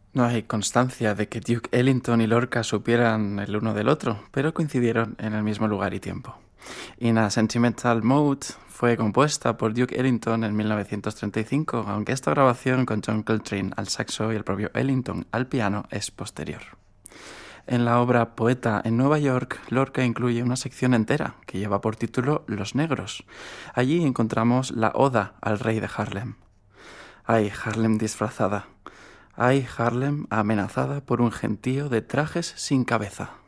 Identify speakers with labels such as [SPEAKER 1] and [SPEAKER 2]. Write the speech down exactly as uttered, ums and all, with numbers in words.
[SPEAKER 1] No hay constancia de que Duke Ellington y Lorca supieran el uno del otro, pero coincidieron en el mismo lugar y tiempo. In a Sentimental Mode fue compuesta por Duke Ellington en mil novecientos treinta y cinco, aunque esta grabación con John Coltrane al saxo y el propio Ellington al piano es posterior. En la obra Poeta en Nueva York, Lorca incluye una sección entera que lleva por título Los Negros. Allí encontramos la oda al rey de Harlem. Ay, Harlem disfrazada. Ay, Harlem amenazada por un gentío de trajes sin cabeza.